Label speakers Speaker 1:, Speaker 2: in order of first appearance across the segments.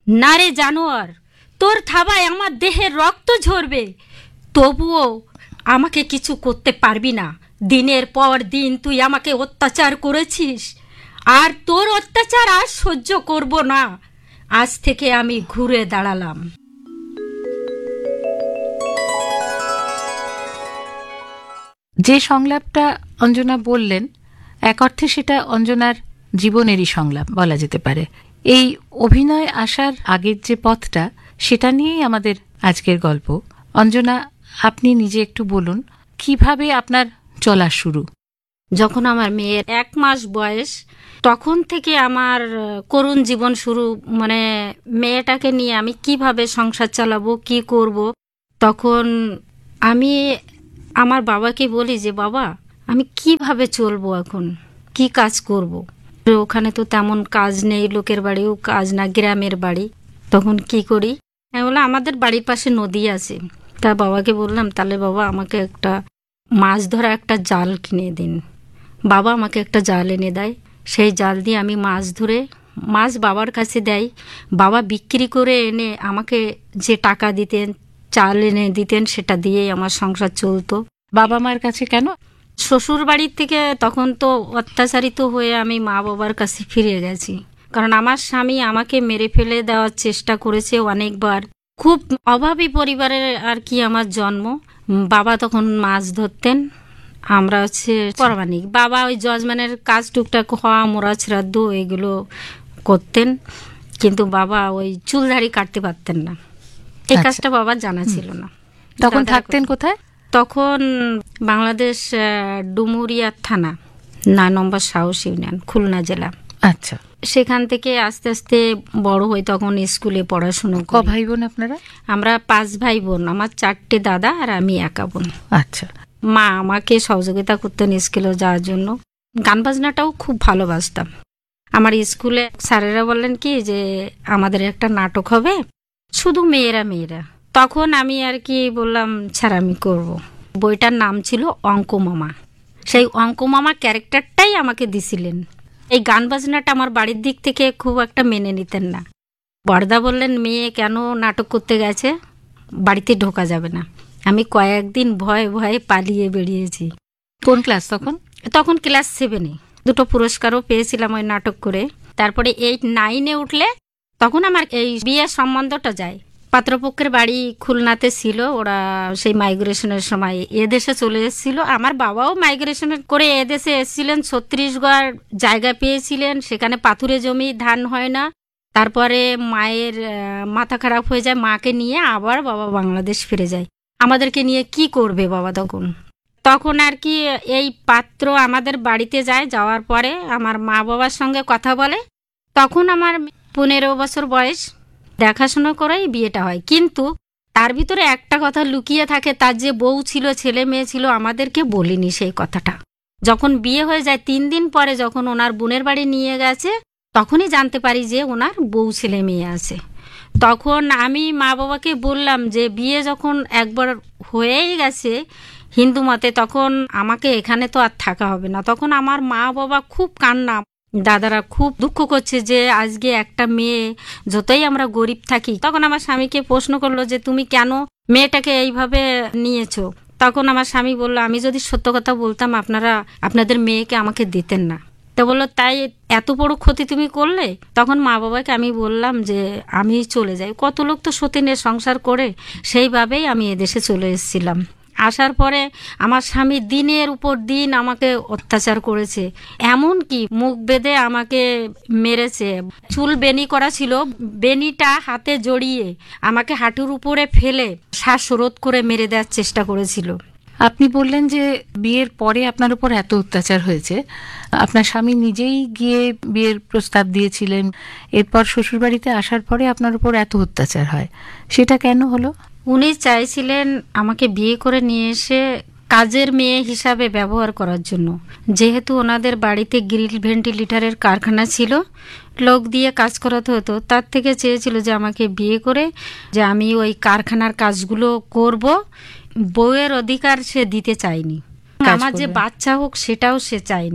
Speaker 1: না রে জানোয়ার, তোর থাবায় আমার দেহের রক্ত ঝরবে, তবুও আমাকে কিছু করতে পারবি না। দিনের পর দিন তুই আমাকে অত্যাচার করেছিস, আর তোর অত্যাচার আর সহ্য করব না। আজ থেকে আমি ঘুরে দাঁড়ালাম।
Speaker 2: যে সংলাপটা অঞ্জনা বললেন, এক অর্থে সেটা অঞ্জনার জীবনেরই সংলাপ বলা যেতে পারে। এই অভিনয় আসার আগের যে পথটা, সেটা নিয়েই আমাদের আজকের গল্প। অঞ্জনা, আপনি নিজে একটু বলুন, কিভাবে আপনার চলা শুরু?
Speaker 1: যখন আমার মেয়ের 1 মাস বয়স, তখন থেকে আমার করুণ জীবন শুরু। মানে মেয়েটাকে নিয়ে আমি কিভাবে সংসার চালাবো, কি করব। তখন আমি আমার বাবাকে বলি যে বাবা, আমি কিভাবে চলবো, এখন কি কাজ করব। ওখানে তো তেমন কাজ নেই, লোকের বাড়িও কাজ না, গ্রামের বাড়ি। তখন কি করি, আমি বললাম আমাদের বাড়ির পাশে নদী আছে। তা বাবাকে বললাম, তাহলে বাবা আমাকে একটা মাছ ধরা একটা জাল কিনে দিন। বাবা আমাকে একটা জাল এনে দেয়, সেই জাল দিয়ে আমি মাছ ধরে, মাছ বাবার কাছে দেয়, বাবা বিক্রি করে এনে আমাকে যে টাকা দিতেন, চাল এনে দিতেন, সেটা দিয়েই আমার সংসার চলতো।
Speaker 2: বাবা মার কাছে কেন?
Speaker 1: শ্বশুর বাড়ির থেকে তখন তো অত্যাচারিত হয়ে আমি মা বাবার কাছে ফিরে গেছি, কারণ আমার স্বামী আমাকে মেরে ফেলে দেওয়ার চেষ্টা করেছে অনেকবার। খুব অভাবী পরিবারের আর কি আমার জন্ম। বাবা তখন মাছ ধরতেন, আমরা হচ্ছে পরমানিক। বাবা ওই যজমানের কাজ টুকটাক, হওয়া মোড়া শ্রাদ্ধ এগুলো করতেন, কিন্তু বাবা ওই চুলদাড়ি কাটতে পারতেন না, এই কাজটা বাবার জানা ছিল না।
Speaker 2: তখন থাকতেন কোথায়?
Speaker 1: তখন বাংলাদেশ ডুমুরিয়া থানা, 9 নম্বর সাহস ইউনিয়ন, খুলনা জেলা।
Speaker 2: আচ্ছা।
Speaker 1: সেখান থেকে আস্তে আস্তে বড় হই, তখন স্কুলে পড়াশুনো।
Speaker 2: ক ভাই বোন আপনারা?
Speaker 1: আমরা 5 ভাই বোন, আমার 4টে দাদা আর আমি একা বোন।
Speaker 2: আচ্ছা।
Speaker 1: মা আমাকে সহযোগিতা করতেন স্কুলে যাওয়ার জন্য। গান বাজনাটাও খুব ভালোবাসতাম। আমার স্কুলে স্যারেরা বললেন কি যে আমাদের একটা নাটক হবে, শুধু মেয়েরা মেয়েরা। তখন আমি আর কি বললাম, স্যার আমি করব। বইটার নাম ছিল অঙ্ক মামা। সেই অঙ্ক মামা ক্যারেক্টারটাই আমাকে দিছিলেন। এই গান বাজনাটা আমার বাড়ির দিক থেকে খুব একটা মেনে নিতেন না। বড়দা বললেন, মেয়ে কেন নাটক করতে গেছে, বাড়িতে ঢোকা যাবে না। আমি কয়েকদিন ভয়ে ভয়ে পালিয়ে বেরিয়েছি।
Speaker 2: কোন ক্লাস তখন?
Speaker 1: তখন ক্লাস 7-এ। 2টো পুরস্কারও পেয়েছিলাম ওই নাটক করে। তারপরে 8-9-এ উঠলে তখন আমার এই বিয়ের সম্বন্ধটা যায়। পাত্রপক্ষের বাড়ি খুলনাতে ছিল, ওরা সেই মাইগ্রেশনের সময় এদেশে চলে এসেছিল। আমার বাবাও মাইগ্রেশন করে এদেশে এসেছিলেন, ছত্তিশগড় জায়গা পেয়েছিলেন, সেখানে পাথুরে জমি, ধান হয় না। তারপরে মায়ের মাথা খারাপ হয়ে যায়, মাকে নিয়ে আবার বাবা বাংলাদেশ ফিরে যায়। আমাদেরকে নিয়ে কি করবে বাবা তখন। তখন আর কি এই পাত্র আমাদের বাড়িতে যায়, যাওয়ার পরে আমার মা বাবার সঙ্গে কথা বলে। তখন আমার 15 বছর বয়স, দেখাশোনা করেই বিয়েটা হয়। কিন্তু তার ভিতরে একটা কথা লুকিয়ে থাকে, তার যে বউ ছিল, ছেলে মেয়ে ছিল, আমাদেরকে বলিনি সেই কথাটা। যখন বিয়ে হয়ে যায় 3 দিন পরে, যখন ওনার বোনের বাড়ি নিয়ে গেছে, তখনই জানতে পারি যে ওনার বউ ছেলে মেয়ে আছে। তখন আমি মা বাবাকে বললাম যে বিয়ে যখন একবার হয়েই গেছে হিন্দু মতে, তখন আমাকে এখানে তো আর থাকা হবে না। তখন আমার মা বাবা খুব কান্না, দাদারা খুব দুঃখ করছে যে আজকে একটা মেয়ে, যতই আমরা গরিব থাকি। তখন আমার স্বামীকে প্রশ্ন করলো যে তুমি কেন মেয়েটাকে এইভাবে নিয়েছো। তখন আমার স্বামী বলল, আমি যদি সত্য কথা বলতাম আপনারা আপনাদের মেয়েকে আমাকে দিতেন না। তো বললো, তাই এত বড় ক্ষতি তুমি করলে? তখন মা বাবাকে আমি বললাম যে আমি চলে যাই। কত লোক তো সতীনের সংসার করে, সেইভাবেই আমি এদেশে চলে এসেছিলাম। আসার পরে আমার স্বামী দিনের উপর দিন আমাকে অত্যাচার করেছে, এমন কি মুখ বেঁধে আমাকে মেরেছে। চুল বেনি করা ছিল, বেনিটা হাতে জড়িয়ে আমাকে হাঁটুর উপরে ফেলে শ্বাসরোধ করে মেরে দেওয়ার চেষ্টা করেছিল।
Speaker 2: আপনি বললেন যে বিয়ের পরে আপনার উপর এত অত্যাচার হয়েছে, আপনার স্বামী নিজেই গিয়ে বিয়ের প্রস্তাব দিয়েছিলেন, এরপর শ্বশুরবাড়িতে আসার পরে আপনার উপর এত অত্যাচার হয়, সেটা কেন হলো?
Speaker 1: উনি চাইছিলেন আমাকে বিয়ে করে নিয়ে এসে কাজের মেয়ে হিসাবে ব্যবহার করার জন্য। যেহেতু ওনাদের বাড়িতে গ্রিল ভেন্টিলেটরের কারখানা ছিল, লোক দিয়ে কাজ করাতে হতো, তার থেকে চেয়েছিল যে আমাকে বিয়ে করে যে আমি ওই কারখানার কাজগুলো করব। বউয়ের অধিকার সে দিতে চায়নি, আমার যে বাচ্চা হোক সেটাও সে চায়নি।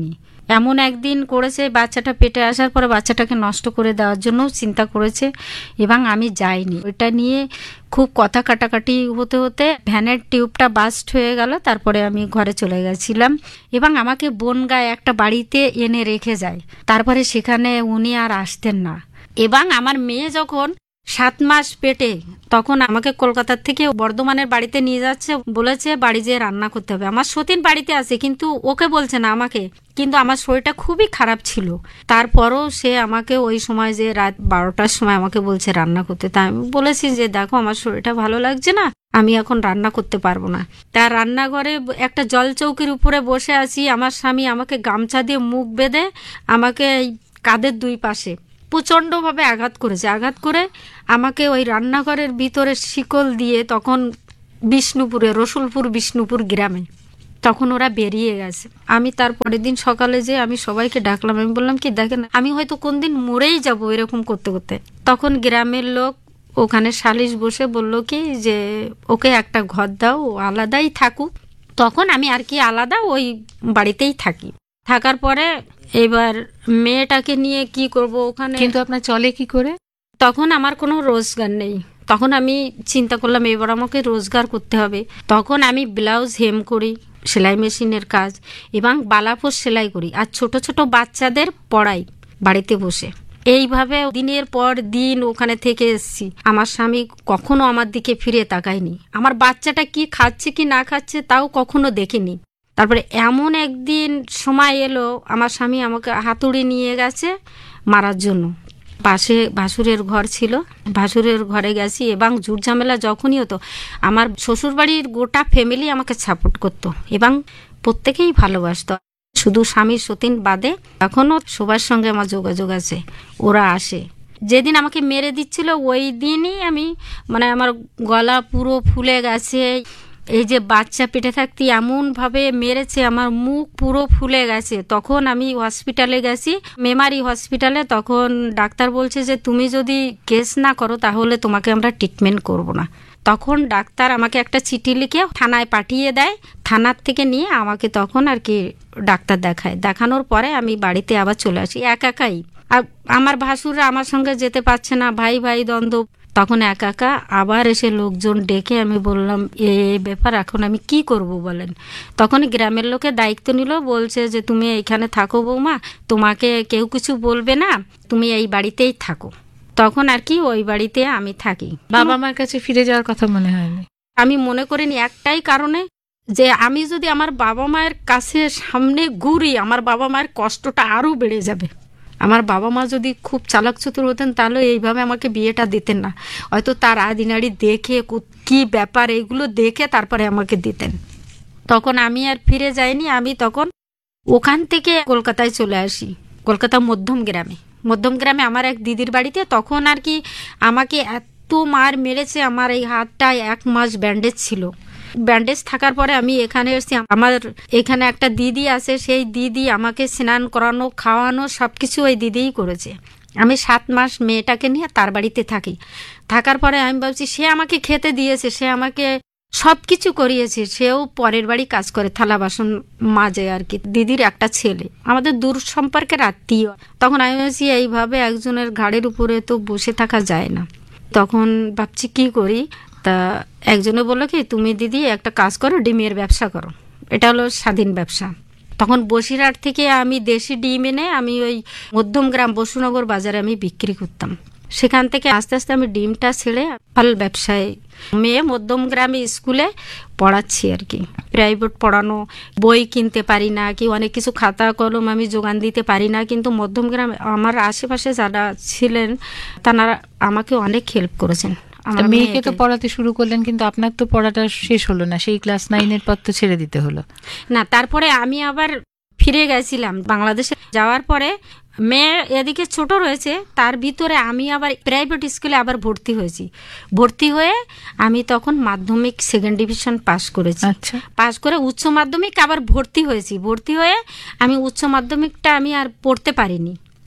Speaker 1: এমন একদিন করেছে, বাচ্চাটা পেটে আসার পরে বাচ্চাটাকে নষ্ট করে দেওয়ার জন্য চিন্তা করেছে, এবং আমি যাইনি। ওইটা নিয়ে খুব কথা কাটাকাটি হতে হতে ভ্যানের টিউবটা বাস্ট হয়ে গেল। তারপরে আমি ঘরে চলে গেছিলাম, এবং আমাকে বনগায় একটা বাড়িতে এনে রেখে যায়। তারপরে সেখানে উনি আর আসতেন না। এবং আমার মেয়ে যখন 7 মাস পেটে, তখন আমাকে কলকাতার থেকে বর্ধমানের বাড়িতে নিয়ে যাচ্ছে, বলেছে বাড়ি যেয়ে রান্না করতে হবে। আমার সতীন বাড়িতে আছে, কিন্তু ওকে বলছে না আমাকে। কিন্তু আমার শরীরটা খুবই খারাপ ছিল, তারপরও সে আমাকে ওই সময় যে রাত 12টার সময় আমাকে বলছে রান্না করতে। তা আমি বলেছি যে দেখো আমার শরীরটা ভালো লাগছে না, আমি এখন রান্না করতে পারবো না। তার রান্নাঘরে একটা জল চৌকির উপরে বসে আছি, আমার স্বামী আমাকে গামছা দিয়ে মুখ বেঁধে আমাকে এই কাঁধের 2 পাশে প্রচণ্ডভাবে আঘাত করেছে। আঘাত করে আমাকে ওই রান্নাঘরের ভিতরে শিকল দিয়ে, তখন বিষ্ণুপুরে, রসুলপুর বিষ্ণুপুর গ্রামে, তখন ওরা বেরিয়ে গেছে। আমি তার পরের দিন সকালে যে আমি সবাইকে ডাকলাম, আমি বললাম কি দেখেন আমি হয়তো কোন দিন মরেই যাব এরকম করতে করতে। তখন গ্রামের লোক ওখানে সালিশ বসে বলল কি যে ওকে একটা ঘর দাও, ও আলাদাই থাকুক। তখন আমি আর কি আলাদা ওই বাড়িতেই থাকি। থাকার পরে এবার মেয়েটাকে নিয়ে কি করব ওখানে।
Speaker 2: কিন্তু আপনার চলে কি করে?
Speaker 1: তখন আমার কোনো রোজগার নেই। তখন আমি চিন্তা করলাম এবার আমাকে রোজগার করতে হবে। তখন আমি ব্লাউজ হেম করি, সেলাই মেশিনের কাজ, এবং বালাপোষ সেলাই করি, আর ছোট ছোট বাচ্চাদের পড়াই বাড়িতে বসে। এইভাবে দিনের পর দিন ওখানে থেকে এসেছি। আমার স্বামী কখনো আমার দিকে ফিরে তাকায়নি। আমার বাচ্চাটা কি খাচ্ছে কি না খাচ্ছে তাও কখনো দেখিনি। তারপরে এমন একদিন সময় এলো, আমার স্বামী আমাকে হাতুড়ি নিয়ে গেছে মারার জন্য। পাশে ভাসুরের ঘর ছিল, ভাসুরের ঘরে গেছি, এবং ঝুট ঝামেলা যখনই হতো আমার শ্বশুরবাড়ির গোটা ফ্যামিলি আমাকে সাপোর্ট করতো, এবং প্রত্যেকেই ভালোবাসতো। শুধু স্বামীর সতীন বাদে এখনও সবার সঙ্গে আমার যোগাযোগ আছে, ওরা আসে। যেদিন আমাকে মেরে দিচ্ছিল ওই দিনই আমি আমার গলা পুরো ফুলে গেছে। এই যে বাচ্চা পেটে থাকতে এমনভাবে মেরেছে, আমার মুখ পুরো ফুলে গেছে। তখন আমি হসপিটালে গেছি, মেমারি হসপিটালে। তখন ডাক্তার বলছে যে তুমি যদি কেস না করো তাহলে তোমাকে আমরা ট্রিটমেন্ট করব না। তখন ডাক্তার আমাকে একটা চিঠি লিখে থানায় পাঠিয়ে দেয়। থানার থেকে নিয়ে আমাকে তখন আর কি ডাক্তার দেখায়। দেখানোর পরে আমি বাড়িতে আবার চলে আসি একাই। আর আমার ভাসুররা আমার সঙ্গে যেতে পারছে না, ভাই ভাই দ্বন্দ্ব। তখন একা আবার এসে লোকজন ডেকে আমি বললাম এই ব্যাপার, এখন আমি কি করব বলেন। তখন গ্রামের লোকে দায়িত্ব নিল, বলছে যে তুমি এইখানে থাকো বৌমা, তোমাকে কেউ কিছু বলবে না, তুমি এই বাড়িতেই থাকো। তখন আর কি ওই বাড়িতে আমি থাকি।
Speaker 2: বাবা মার কাছে ফিরে যাওয়ার কথা মনে হয়নি?
Speaker 1: আমি মনে করিনি, একটাই কারণে যে আমি যদি আমার বাবা মায়ের কাছে সামনে ঘুরি, আমার বাবা মায়ের কষ্টটা আরও বেড়ে যাবে। আমার বাবা মা যদি খুব চালাক চতুর হতেন তাহলে এইভাবে আমাকে বিয়েটা দিতেন না। হয়তো তার আদিনাড়ি দেখে কি ব্যাপার এইগুলো দেখে তারপরে আমাকে দিতেন। তখন আমি আর ফিরে যাইনি। আমি তখন ওখান থেকে কলকাতায় চলে আসি, কলকাতা মধ্যম গ্রামে আমার এক দিদির বাড়িতে। তখন আর কি আমাকে এত মার মেরেছে, আমার এই হাতটা 1 মাস ব্যান্ডেজ ছিল। ব্যান্ডেজ থাকার পরে আমি এখানে এসেছি। আমার এখানে একটা দিদি আছে, সেই দিদি আমাকে স্নান করানো খাওয়ানো সবকিছু ওই দিদিই করেছে। আমি 7 মাস মেয়েটাকে নিয়ে তার বাড়িতে থাকি। থাকার পরে আমি ভাবছি সে আমাকে খেতে দিয়েছে, সে আমাকে সবকিছু করিয়েছে। সেও পরের বাড়ি কাজ করে, থালা বাসন মাজে আর কি। দিদির একটা ছেলে, আমাদের দূর সম্পর্কের আত্মীয়। তখন আমি ভাবছি এইভাবে একজনের ঘাড়ের উপরে তো বসে থাকা যায় না। তখন ভাবছি কি করি। তা একজনে বললো কি তুমি দিদি একটা কাজ করো, ডিমের ব্যবসা করো, এটা হলো স্বাধীন ব্যবসা। তখন বসিরহাট থেকে আমি দেশি ডিম এনে আমি ওই মধ্যমগ্রাম বসুনগর বাজারে আমি বিক্রি করতাম। সেখান থেকে আস্তে আস্তে আমি ডিমটা ছেড়ে ফল ব্যবসায়, মেয়ে মধ্যমগ্রামে স্কুলে পড়াচ্ছি আর কি। প্রাইভেট পড়ানো, বই কিনতে পারি না, কি অনেক কিছু খাতা কলম আমি যোগান দিতে পারি না, কিন্তু মধ্যমগ্রামে আমার আশেপাশে যারা ছিলেন তারা আমাকে অনেক হেল্প করেছেন।
Speaker 2: মেয়েকে তো পড়াতে শুরু করলেন, কিন্তু আপনার তো পড়াটা শেষ হলো না, সেই ক্লাস 9 পর তো ছেড়ে দিতে হলো
Speaker 1: না। তারপরে আমি আবার ফিরে গেছিলাম বাংলাদেশে। যাওয়ার পরে মেয়ে এদিকে ছোট রয়েছে, তার ভিতরে আমি আবার প্রাইভেট স্কুলে আবার ভর্তি হয়েছি। ভর্তি হয়ে আমি তখন মাধ্যমিক 2nd ডিভিশন পাস করেছি। পাস করে উচ্চ মাধ্যমিক আবার ভর্তি হয়েছি। ভর্তি হয়ে আমি উচ্চ মাধ্যমিকটা আমি আর পড়তে পারিনি।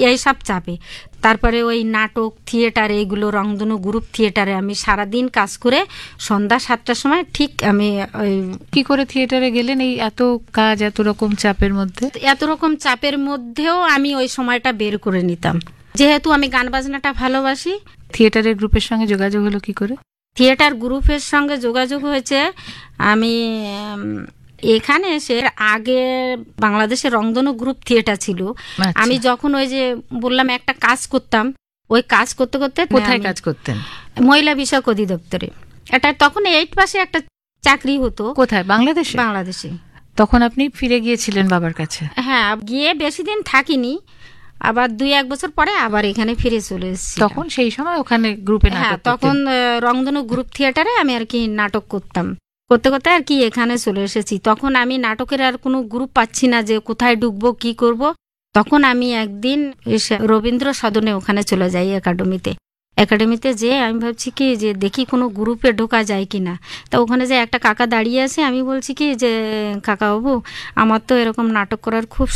Speaker 1: এইসব চাপে। তারপরে ওই নাটক, থিয়েটার, এইগুলো রংধনু গ্রুপ থিয়েটারে আমি সারাদিন কাজ করে সন্ধ্যা 7টার সময় ঠিক আমি ওই
Speaker 2: কি করে থিয়েটারে গেলেন এই এত কাজ, এত রকম চাপের মধ্যে?
Speaker 1: এত রকম চাপের মধ্যেও আমি ওই সময়টা বের করে নিতাম, যেহেতু আমি গান বাজনাটা ভালোবাসি।
Speaker 2: থিয়েটারের গ্রুপের সঙ্গে যোগাযোগ হলো কি করে?
Speaker 1: থিয়েটার গ্রুপের সঙ্গে যোগাযোগ হয়েছে, আমি এখানে এসে আগে বাংলাদেশে রংধনু গ্রুপ থিয়েটার ছিল।
Speaker 2: আচ্ছা।
Speaker 1: আমি যখন ওই যে বললাম একটা কাজ করতাম, ওই কাজ করতে করতে
Speaker 2: কোথায়
Speaker 1: আমি
Speaker 2: কাজ করতেন?
Speaker 1: মহিলা বিষয়ক অধিদপ্তরে, এটা তখন 8 পাশে একটা চাকরি হতো।
Speaker 2: কোথায়? বাংলাদেশে?
Speaker 1: বাংলাদেশে।
Speaker 2: তখন আপনি ফিরে গিয়েছিলেন বাবার কাছে?
Speaker 1: হ্যাঁ, গিয়ে বেশি দিন থাকিনি, আবার 2-1 বছর পরে আবার এখানে ফিরে চলে এসেছি।
Speaker 2: তখন সেই সময় ওখানে গ্রুপে
Speaker 1: হ্যাঁ,
Speaker 2: নাটক
Speaker 1: তখন
Speaker 2: করতেন?
Speaker 1: রংধনু গ্রুপ থিয়েটারে আমি আর কি নাটক করতাম, করতে করতে আর কি এখানে চলে এসেছি। তখন আমি নাটকের আর কোনো গ্রুপ পাচ্ছি না, যে কোথায় ঢুকবো, কি করব। তখন আমি একদিন এসে রবীন্দ্র সদনে ওখানে চলে যাই একাডেমিতে যে আমি ভাবছি কি যে দেখি কোনো গ্রুপে ঢোকা যায় কিনা। তা ওখানে যে একটা কাকা দাঁড়িয়ে আছে, আমি বলছি কি যে কাকা বাবু, আমার তো এরকম নাটক করার খুব